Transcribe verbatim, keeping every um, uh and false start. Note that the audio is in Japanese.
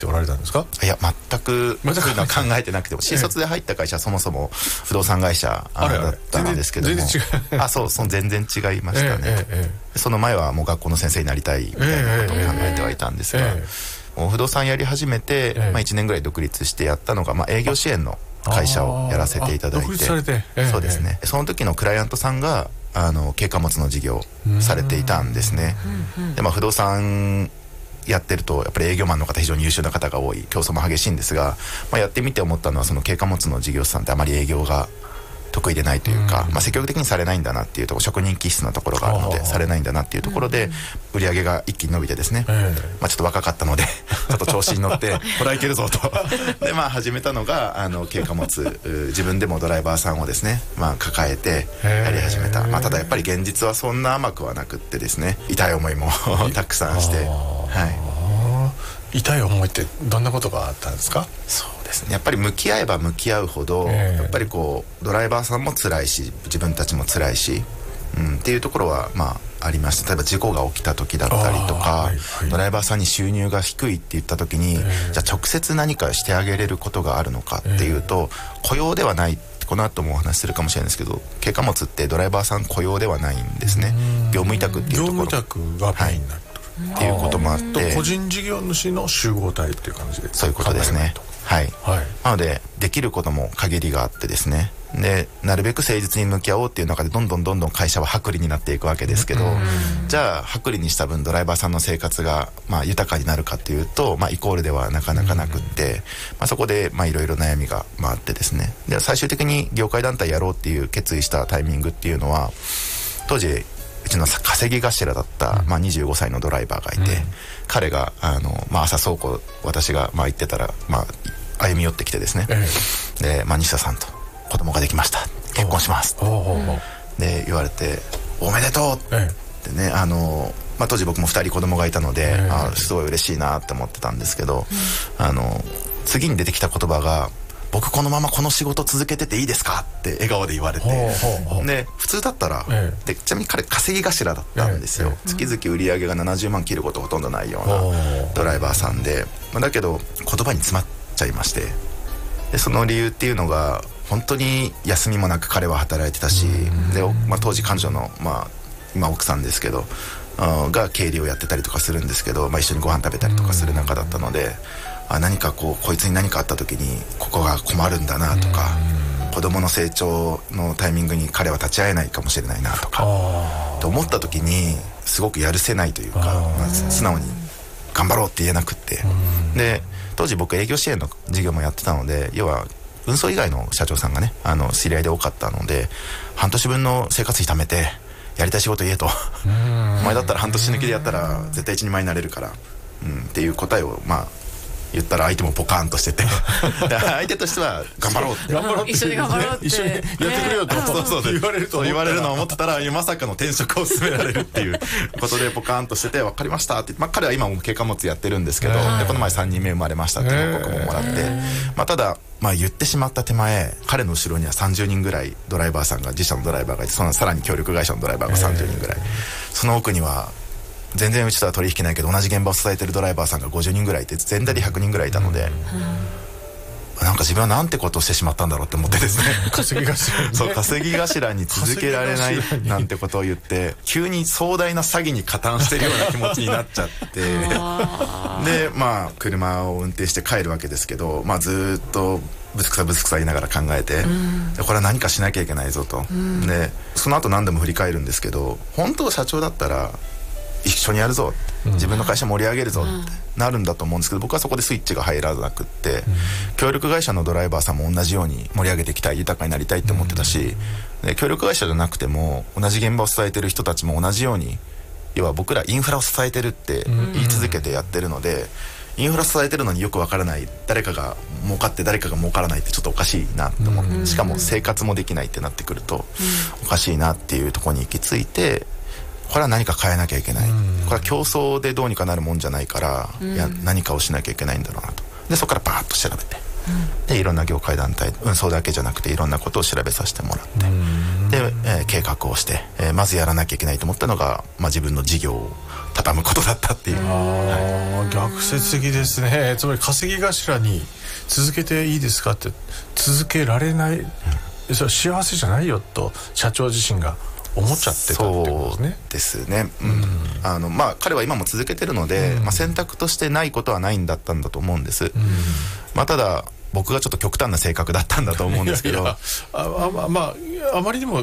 ておられたんですか？ いや全くそういうのは考えてなくても新卒で入った会社はそもそも不動産会社だったんですけども、 全然違うあそうそう全然違いましたね、えええ、その前はもう学校の先生になりたいみたいなことを考えてはいたんですが、ええ、もう不動産やり始めて、ええまあ、いちねんぐらい独立してやったのが、まあ、営業支援の会社をやらせていただいて、 独立されて、ええ、 そうですね、その時のクライアントさんがあの軽貨物の事業されていたんですね。で、まあ、不動産やってるとやっぱり営業マンの方非常に優秀な方が多い、競争も激しいんですが、まあ、やってみて思ったのはその軽貨物の事業者さんってあまり営業が得意でないというか、まあ、積極的にされないんだなっていうところ、職人気質なところがあるのでされないんだなっていうところで売り上げが一気に伸びてですね、まあ、ちょっと若かったのでちょっと調子に乗ってこれはいけるぞとで、まあ、始めたのがあの軽貨物、自分でもドライバーさんをですね、まあ、抱えてやり始めた、まあ、ただやっぱり現実はそんな甘くはなくってですね、痛い思いもたくさんして、はい、 痛い思いってどんなことがあったんですか？ そうですね、やっぱり向き合えば向き合うほど、えー、やっぱりこうドライバーさんも辛いし自分たちも辛いし、うん、っていうところはまあありました。例えば事故が起きた時だったりとか、はいはい、ドライバーさんに収入が低いって言った時に、えー、じゃあ直接何かしてあげれることがあるのかっていうと、えー、雇用ではない。この後もお話しするかもしれないですけど、軽貨物ってドライバーさん雇用ではないんですね。業務委託っていうところ、 業務委託がメインになるっていうこともあって、 個人事業主の集合体っていう感じでそういうことですね。はい、はい、なのでできることも限りがあってですね、でなるべく誠実に向き合おうっていう中でどんどんどんどん会社は薄利になっていくわけですけど、じゃあ薄利にした分ドライバーさんの生活がまあ豊かになるかっていうと、まあ、イコールではなかなかなくって、まあ、そこでまあいろいろ悩みがまああってですね、で最終的に業界団体やろうっていう決意したタイミングっていうのは、当時うちの稼ぎ頭だった、まあ、にじゅうごさいのドライバーがいて、うん、彼があの、まあ、朝倉庫私がまあ行ってたら、まあ、歩み寄ってきてですね、ええ、で、まあ、西田さんと子供ができました、結婚しますで言われておめでとうってね、ええ、あのまあ、当時僕もふたり子供がいたので、ええ、あすごい嬉しいなって思ってたんですけど、うん、あの次に出てきた言葉が僕このままこの仕事続けてていいですかって笑顔で言われて、で普通だったら、ええ、でちなみに彼稼ぎ頭だったんですよ、ええ、月々売り上げがななじゅうまん切ることほとんどないようなドライバーさんで、まあ、だけど言葉に詰まっちゃいまして、でその理由っていうのが本当に休みもなく彼は働いてたし、で、まあ、当時彼女の、まあ、今奥さんですけどが経理をやってたりとかするんですけど、まあ、一緒にご飯食べたりとかする中だったので、あ何かこうこいつに何かあった時にここが困るんだなとか、子供の成長のタイミングに彼は立ち会えないかもしれないなとかと思った時にすごくやるせないというか、まあ、素直に頑張ろうって言えなくって、で当時僕営業支援の事業もやってたので、要は運送以外の社長さんがねあの知り合いで多かったので、半年分の生活費貯めてやりたい仕事言えとお前だったら半年抜きでやったら絶対一人前になれるから、うん、っていう答えをまあ言ったら相手もポカーンとしてて相手としては頑張ろうって頑張ろうって一緒に頑張ろうって一緒にやってくれよと、ね、そうそうそう言われると言われるのを思ってたらまさかの転職を勧められるっていうことでポカーンとしてて分かりましたって、まあ、彼は今も軽貨物やってるんですけど、でこの前さんにんめ生まれましたっていう報告ももらって、まあ、ただまあ言ってしまった手前、彼の後ろにはさんじゅうにんぐらいドライバーさんが自社のドライバーがいて、そのさらに協力会社のドライバーがさんじゅうにんぐらい、その奥には全然うちとは取引ないけど同じ現場を支えてるドライバーさんがごじゅうにんぐらいいて、全体でひゃくにんぐらいいたので、うん、なんか自分はなんてことをしてしまったんだろうって思ってですね稼ぎ頭、ね、 そう稼ぎ頭に続けられないなんてことを言って急に壮大な詐欺に加担してるような気持ちになっちゃってでまあ車を運転して帰るわけですけど、まあ、ずっとぶつくさぶつくさ言いながら考えて、うん、これは何かしなきゃいけないぞと、うん、でその後何度も振り返るんですけど、本当社長だったら一緒にやるぞ、自分の会社盛り上げるぞってなるんだと思うんですけど、僕はそこでスイッチが入らなくって、うん、協力会社のドライバーさんも同じように盛り上げていきたい、豊かになりたいって思ってたし、うん、で協力会社じゃなくても同じ現場を支えてる人たちも同じように、要は僕らインフラを支えてるって言い続けてやってるので、インフラ支えてるのによくわからない、誰かが儲かって誰かが儲からないってちょっとおかしいなと思って、うん、しかも生活もできないってなってくると、うん、おかしいなっていうところに行き着いて、これは何か変えなきゃいけない、うん、これは競争でどうにかなるもんじゃないから、うん、いや何かをしなきゃいけないんだろうなと。でそこからバーッと調べて、うん、でいろんな業界団体、運送だけじゃなくていろんなことを調べさせてもらって、うん、で、えー、計画をして、えー、まずやらなきゃいけないと思ったのが、まあ、自分の事業を畳むことだったっていう。あ、 はい、逆説的ですね。つまり稼ぎ頭に続けていいですかって続けられない、うん、それは幸せじゃないよと社長自身が思っちゃってたってことですね。 そうですね、うん、あのまあ彼は今も続けてるので、うん、まあ、選択としてないことはないんだったんだと思うんです、うん、まあ、ただ僕がちょっと極端な性格だったんだと思うんですけどいやいや、ああまああまりにも